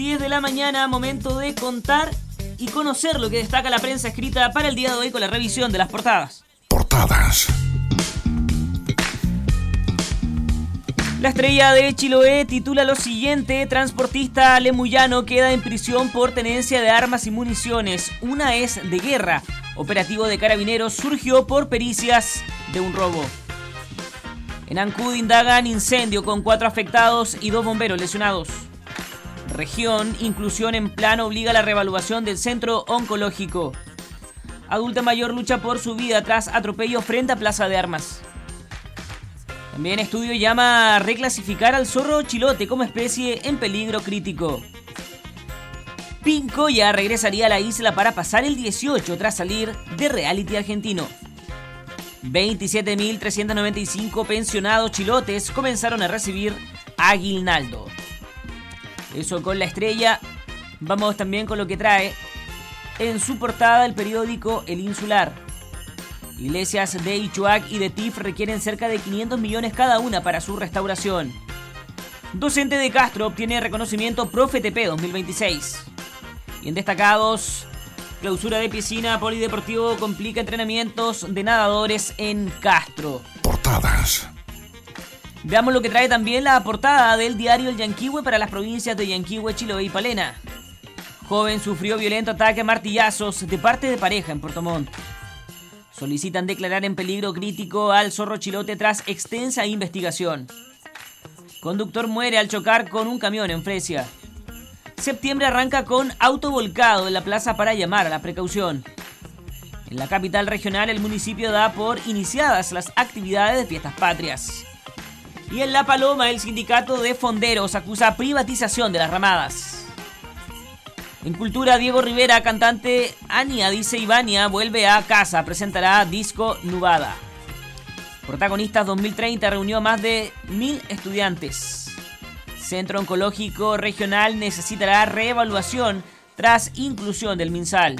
10 de la mañana, momento de contar y conocer lo que destaca la prensa escrita para el día de hoy con la revisión de las portadas. Portadas. La Estrella de Chiloé titula lo siguiente: transportista lemuyano queda en prisión por tenencia de armas y municiones. Una es de guerra. Operativo de carabineros surgió por pericias de un robo. En Ancud indagan incendio con 4 afectados y 2 bomberos lesionados. Región, inclusión en plan obliga a la reevaluación del centro oncológico. Adulta mayor lucha por su vida tras atropello frente a Plaza de Armas. También estudio llama a reclasificar al zorro chilote como especie en peligro crítico. Pincoya regresaría a la isla para pasar el 18 tras salir de reality argentino. 27.395 pensionados chilotes comenzaron a recibir aguinaldo. Eso con La Estrella. Vamos también con lo que trae en su portada el periódico El Insular. Iglesias de Ichuac y de TIF requieren cerca de 500 millones cada una para su restauración. Docente de Castro obtiene reconocimiento Profe-TP 2026. Y en destacados, clausura de piscina polideportivo complica entrenamientos de nadadores en Castro. Portadas. Veamos lo que trae también la portada del diario El Yanquihue para las provincias de Yanquihue, Chiloé y Palena. Joven sufrió violento ataque a martillazos de parte de pareja en Puerto Montt. Solicitan declarar en peligro crítico al zorro chilote tras extensa investigación. Conductor muere al chocar con un camión en Fresia. Septiembre arranca con auto volcado en la plaza para llamar a la precaución. En la capital regional el municipio da por iniciadas las actividades de fiestas patrias. Y en La Paloma, el sindicato de fonderos acusa privatización de las ramadas. En Cultura, Diego Rivera, cantante Ania dice Ivania vuelve a casa, presentará disco Nubada. Protagonistas 2030 reunió a más de 1.000 estudiantes. Centro Oncológico Regional necesitará reevaluación tras inclusión del MinSal.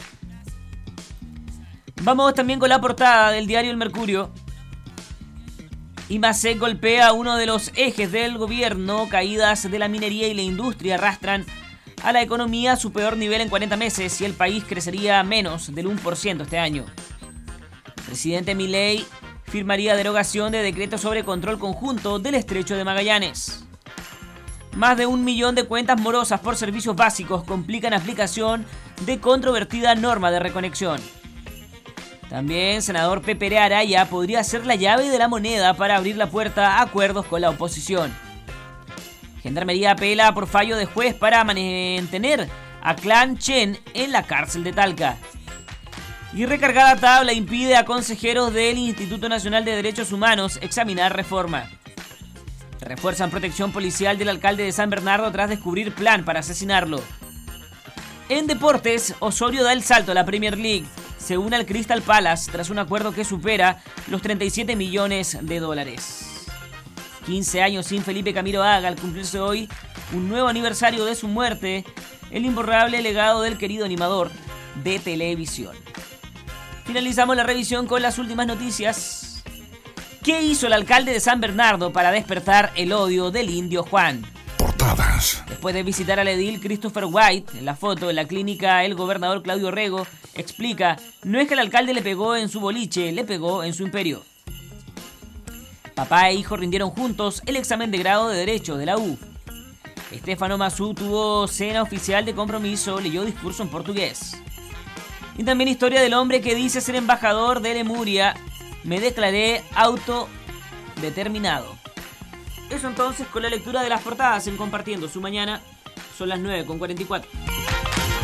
Vamos también con la portada del diario El Mercurio. IMASEC golpea uno de los ejes del gobierno. Caídas de la minería y la industria arrastran a la economía a su peor nivel en 40 meses y el país crecería menos del 1% este año. El presidente Milei firmaría derogación de decreto sobre control conjunto del Estrecho de Magallanes. Más de 1 millón de cuentas morosas por servicios básicos complican aplicación de controvertida norma de reconexión. También, senador Pepe Araya podría ser la llave de la moneda para abrir la puerta a acuerdos con la oposición. Gendarmería apela por fallo de juez para mantener a Clan Chen en la cárcel de Talca. Y recargada tabla impide a consejeros del Instituto Nacional de Derechos Humanos examinar reforma. Refuerzan protección policial del alcalde de San Bernardo tras descubrir plan para asesinarlo. En deportes, Osorio da el salto a la Premier League. Se une al Crystal Palace tras un acuerdo que supera los 37 millones de dólares. 15 años sin Felipe Camilo Haga al cumplirse hoy un nuevo aniversario de su muerte, el imborrable legado del querido animador de televisión. Finalizamos la revisión con las últimas noticias. ¿Qué hizo el alcalde de San Bernardo para despertar el odio del indio Juan? Portadas. Después de visitar al edil Christopher White, en la foto en la clínica el gobernador Claudio Rego explica: no es que el alcalde le pegó en su boliche, le pegó en su imperio. Papá e hijo rindieron juntos el examen de grado de Derecho de la U. Estefano Massú tuvo cena oficial de compromiso, leyó discurso en portugués. Y también historia del hombre que dice ser embajador de Lemuria: me declaré autodeterminado. Eso entonces con la lectura de las portadas en Compartiendo su Mañana. Son las 9:44.